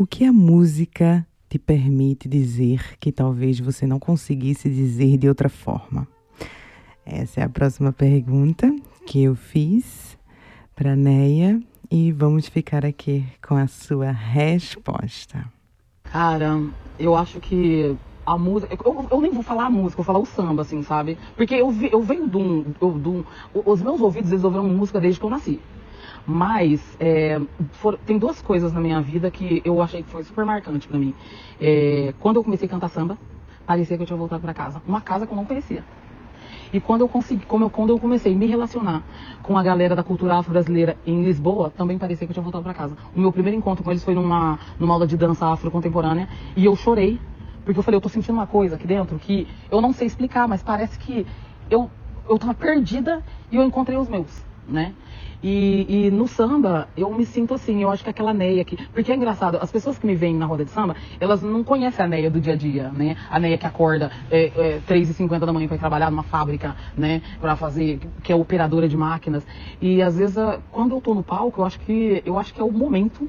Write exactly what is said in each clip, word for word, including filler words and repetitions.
O que a música te permite dizer que talvez você não conseguisse dizer de outra forma? Essa é a próxima pergunta que eu fiz para Neia e vamos ficar aqui com a sua resposta. Cara, eu acho que a música... Eu, eu nem vou falar a música, eu vou falar o samba, assim, sabe? Porque eu, vi, eu venho de um, eu, de um... Os meus ouvidos, eles ouviram música desde que eu nasci. Mas é, for, tem duas coisas na minha vida que eu achei que foi super marcante pra mim. É, quando eu comecei a cantar samba, parecia que eu tinha voltado pra casa. Uma casa que eu não conhecia. E quando eu consegui, como eu, quando eu comecei a me relacionar com a galera da cultura afro-brasileira em Lisboa, também parecia que eu tinha voltado pra casa. O meu primeiro encontro com eles foi numa, numa aula de dança afro-contemporânea e eu chorei, porque eu falei, eu tô sentindo uma coisa aqui dentro que eu não sei explicar, mas parece que eu, eu tava perdida e eu encontrei os meus, né? E, e no samba, eu me sinto assim, eu acho que aquela Neia aqui... Porque é engraçado, as pessoas que me veem na roda de samba, elas não conhecem a Neia do dia a dia, né? A Neia que acorda é, é, três e cinquenta da manhã para ir trabalhar numa fábrica, né? Pra fazer... que é operadora de máquinas. E às vezes, quando eu tô no palco, eu acho que, eu acho que é o momento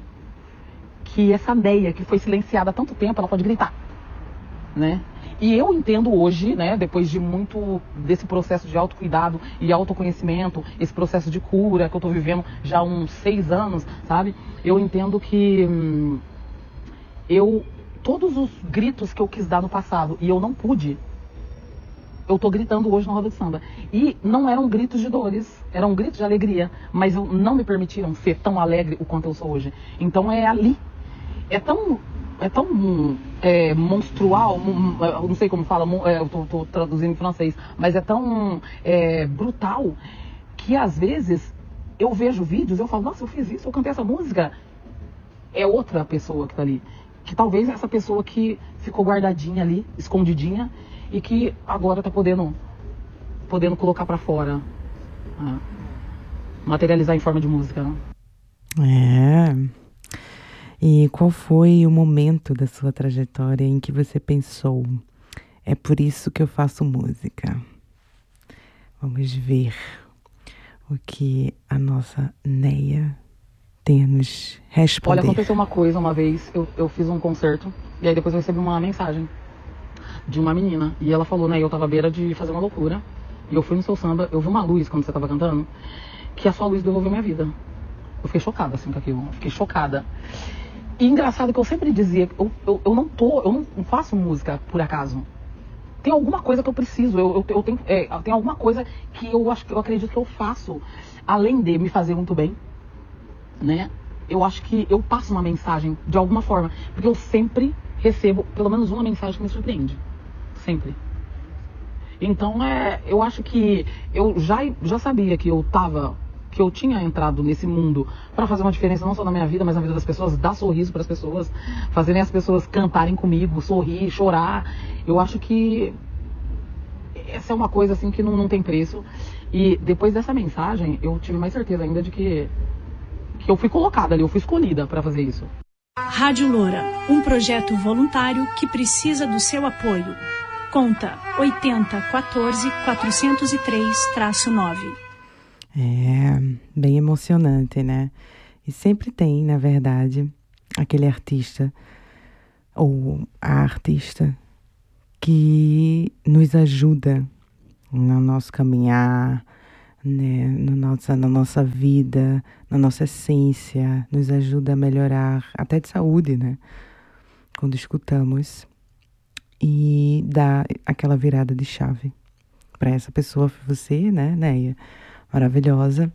que essa Neia, que foi silenciada há tanto tempo, ela pode gritar, né? E eu entendo hoje, né, depois de muito desse processo de autocuidado e autoconhecimento, esse processo de cura que eu tô vivendo já há uns seis anos, sabe? Eu entendo que hum, eu, todos os gritos que eu quis dar no passado e eu não pude, eu tô gritando hoje na roda de samba. E não eram gritos de dores, eram gritos de alegria, mas eu, não me permitiram ser tão alegre o quanto eu sou hoje. Então é ali, é tão... É tão é, monstrual, eu não sei como fala, eu tô, tô traduzindo em francês, mas é tão é, brutal que às vezes eu vejo vídeos e eu falo, nossa, eu fiz isso, eu cantei essa música. É outra pessoa que tá ali. Que talvez é essa pessoa que ficou guardadinha ali, escondidinha, e que agora tá podendo, podendo colocar pra fora, né? Materializar em forma de música, né? É... E qual foi o momento da sua trajetória em que você pensou, é por isso que eu faço música? Vamos ver o que a nossa Neia tem a nos responder. Olha, aconteceu uma coisa uma vez, eu, eu fiz um concerto, e aí depois eu recebi uma mensagem de uma menina, e ela falou, né, eu tava à beira de fazer uma loucura, e eu fui no seu samba, eu vi uma luz quando você tava cantando, que a sua luz devolveu minha vida. Eu fiquei chocada, assim, com aquilo, eu fiquei chocada. E engraçado que eu sempre dizia, eu, eu, eu não tô, eu não faço música por acaso. Tem alguma coisa que eu preciso, eu, eu, eu tenho, é, tem alguma coisa que eu acho que eu acredito que eu faço, além de me fazer muito bem, né? Eu acho que eu passo uma mensagem de alguma forma, porque eu sempre recebo pelo menos uma mensagem que me surpreende, sempre. Então é, eu acho que eu já, já sabia que eu tava que eu tinha entrado nesse mundo para fazer uma diferença não só na minha vida, mas na vida das pessoas, dar sorriso para as pessoas, fazerem as pessoas cantarem comigo, sorrir, chorar. Eu acho que essa é uma coisa assim que não, não tem preço. E depois dessa mensagem, eu tive mais certeza ainda de que, que eu fui colocada ali, eu fui escolhida para fazer isso. Rádio Loura, um projeto voluntário que precisa do seu apoio. Conta oitenta quatorze quatrocentos e três nove. É bem emocionante, né? E sempre tem, na verdade, aquele artista ou a artista que nos ajuda no nosso caminhar, né? No nossa, na nossa vida, na nossa essência, nos ajuda a melhorar até de saúde, né? Quando escutamos e dá aquela virada de chave para essa pessoa, você, né, Neia? Maravilhosa,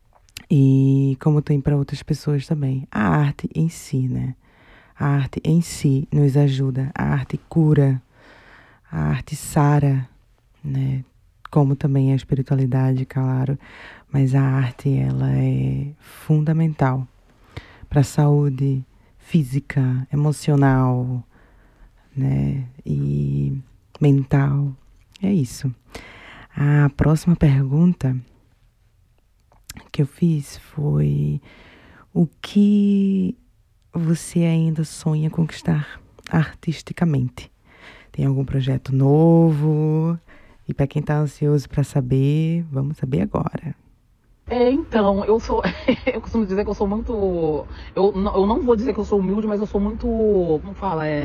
e como tem para outras pessoas também. A arte em si, né? A arte em si nos ajuda, a arte cura, a arte sara, né? Como também a espiritualidade, claro, mas a arte, ela é fundamental para a saúde física, emocional, né? E mental. É isso. A próxima pergunta que eu fiz foi: o que você ainda sonha conquistar artisticamente? Tem algum projeto novo? E para quem está ansioso para saber, vamos saber agora. É, então, eu sou. Eu costumo dizer que eu sou muito. Eu, n- eu não vou dizer que eu sou humilde, mas eu sou muito. Como fala? É,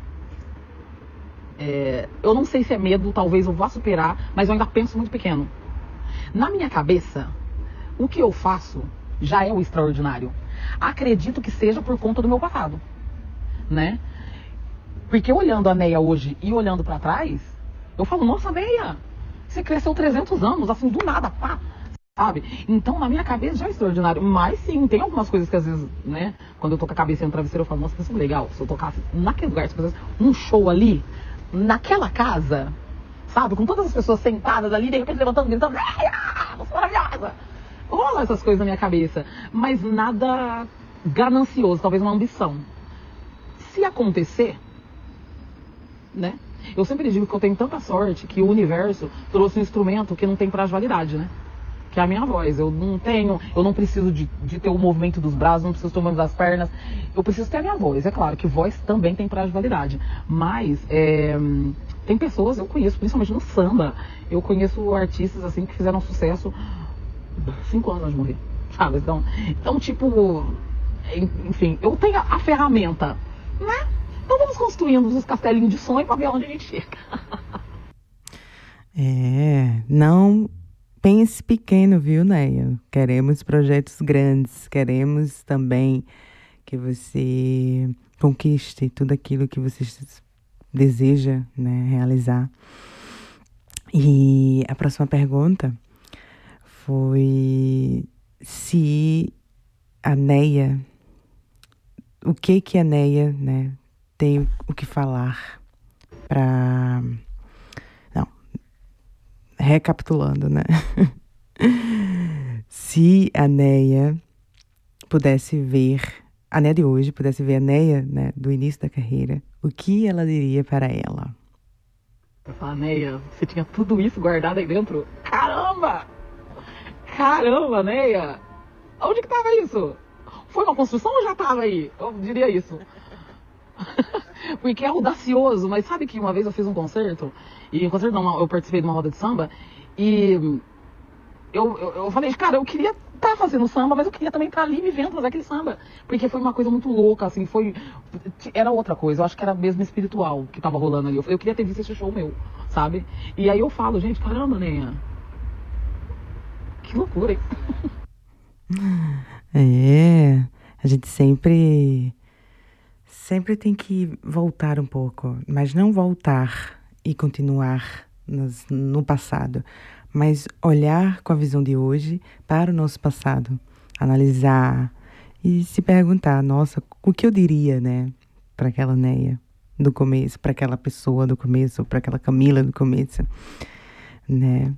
é, eu não sei se é medo, talvez eu vá superar, mas eu ainda penso muito pequeno. Na minha cabeça, o que eu faço já é o extraordinário. Acredito que seja por conta do meu passado, né? Porque olhando a Neia hoje e olhando pra trás, eu falo, nossa, Neia, você cresceu trezentos anos, assim, do nada, pá, sabe? Então, na minha cabeça já é extraordinário. Mas sim, tem algumas coisas que às vezes, né, quando eu tô com a cabeça no travesseiro, eu falo, nossa, que legal, se eu tocasse naquele lugar, se eu fizesse um show ali, naquela casa, sabe? Com todas as pessoas sentadas ali, de repente levantando, gritando, Neia, você é maravilhosa! Rola essas coisas na minha cabeça, mas nada ganancioso, talvez uma ambição. Se acontecer, né? Eu sempre digo que eu tenho tanta sorte que o universo trouxe um instrumento que não tem prazo de validade, né? Que é a minha voz. Eu não tenho, eu não preciso de, de ter o movimento dos braços, não preciso ter o movimento das pernas. Eu preciso ter a minha voz. É claro que voz também tem prazo de validade. Mas é, tem pessoas, eu conheço, principalmente no samba, eu conheço artistas assim que fizeram sucesso cinco anos antes de morrer. Sabe? Então, então tipo, enfim, eu tenho a, a ferramenta, né? Então vamos construindo os castelinhos de sonho para ver onde a gente chega. É, não pense pequeno, viu, Neia? Queremos projetos grandes, queremos também que você conquiste tudo aquilo que você deseja, né, realizar. E a próxima pergunta foi se a Neia, o que que a Neia, né, tem o que falar para... Não, recapitulando, né? Se a Neia pudesse ver, a Neia de hoje pudesse ver a Neia, né, do início da carreira, o que ela diria para ela? Eu falo, Neia, você tinha tudo isso guardado aí dentro? Caramba! Caramba, Neia! Onde que tava isso? Foi uma construção ou já tava aí? Eu diria isso. Porque é audacioso, mas sabe que uma vez eu fiz um concerto, e um concerto não, eu participei de uma roda de samba, e eu, eu, eu falei, cara, eu queria estar fazendo samba, mas eu queria também estar ali me vendo fazer aquele samba, porque foi uma coisa muito louca, assim, foi, era outra coisa, eu acho que era mesmo espiritual que tava rolando ali, eu falei, eu queria ter visto esse show meu, sabe? E aí eu falo, gente, caramba, Neia, que loucura, hein? É, a gente sempre, sempre tem que voltar um pouco, mas não voltar e continuar nos, no passado, mas olhar com a visão de hoje para o nosso passado, analisar e se perguntar, nossa, o que eu diria, né, para aquela Neia do começo, para aquela pessoa do começo, para aquela Camila do começo, né?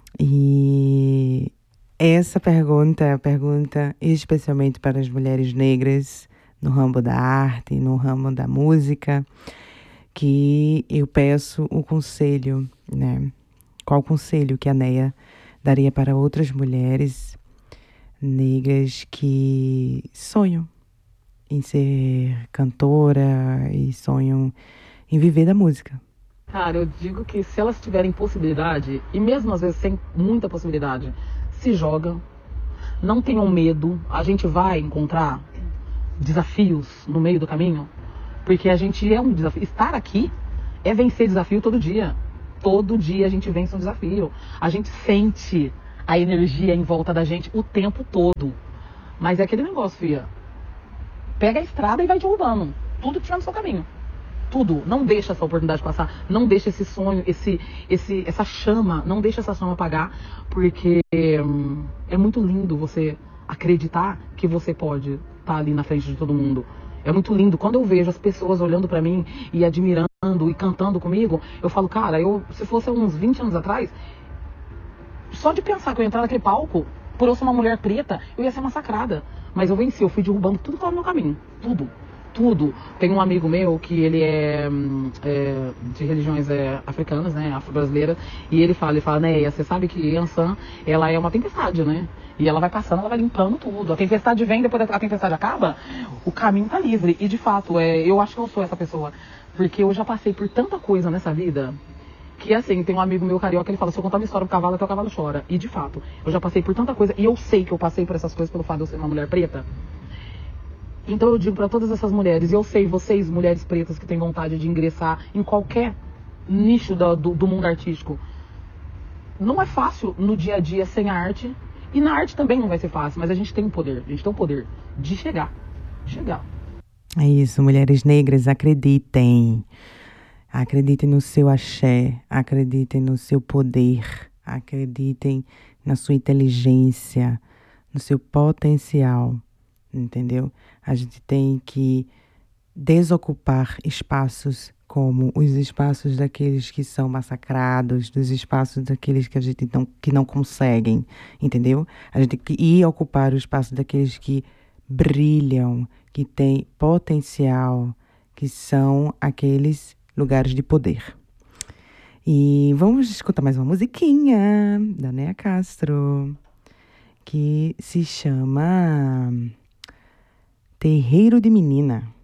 E essa pergunta é a pergunta especialmente para as mulheres negras no ramo da arte, no ramo da música, que eu peço o conselho, né? Qual o conselho que a Neia daria para outras mulheres negras que sonham em ser cantora e sonham em viver da música? Cara, eu digo que se elas tiverem possibilidade, e mesmo às vezes sem muita possibilidade, se jogam, não tenham medo, a gente vai encontrar desafios no meio do caminho, porque a gente é um desafio. Estar aqui é vencer desafio todo dia. Todo dia a gente vence um desafio. A gente sente a energia em volta da gente o tempo todo. Mas é aquele negócio, filha. Pega a estrada e vai derrubando. Tudo que tiver no seu caminho. Tudo. Não deixa essa oportunidade passar. Não deixa esse sonho, esse, esse, essa chama, não deixa essa chama apagar, porque hum, é muito lindo você acreditar que você pode estar ali na frente de todo mundo. É muito lindo. Quando eu vejo as pessoas olhando pra mim e admirando e cantando comigo, eu falo, cara, eu, se fosse uns vinte anos atrás, só de pensar que eu ia entrar naquele palco, por eu ser uma mulher preta, eu ia ser massacrada. Mas eu venci, eu fui derrubando tudo que estava no meu caminho. Tudo. Tudo. Tem um amigo meu que ele é, é de religiões é, africanas, né, afro-brasileiras, e ele fala, ele fala, Neia, você sabe que Yansan, ela é uma tempestade, né? E ela vai passando, ela vai limpando tudo. A tempestade vem, depois a tempestade acaba, o caminho tá livre. E de fato, é, eu acho que eu sou essa pessoa. Porque eu já passei por tanta coisa nessa vida Que assim, tem um amigo meu carioca, ele fala, se eu contar uma história pro cavalo, até o cavalo chora. E de fato, eu já passei por tanta coisa, e eu sei que eu passei por essas coisas pelo fato de eu ser uma mulher preta. Então eu digo pra todas essas mulheres, e eu sei, vocês, mulheres pretas que têm vontade de ingressar em qualquer nicho do, do, do mundo artístico, não é fácil no dia a dia sem a arte, e na arte também não vai ser fácil, mas a gente tem o poder, a gente tem o poder de chegar, de chegar. É isso, mulheres negras, acreditem. Acreditem no seu axé, acreditem no seu poder, acreditem na sua inteligência, no seu potencial, entendeu? A gente tem que desocupar espaços como os espaços daqueles que são massacrados, dos espaços daqueles que a gente não, que não conseguem, entendeu? A gente tem que ir ocupar o espaço daqueles que brilham, que têm potencial, que são aqueles lugares de poder. E vamos escutar mais uma musiquinha da Nea Castro, que se chama Terreiro de Menina.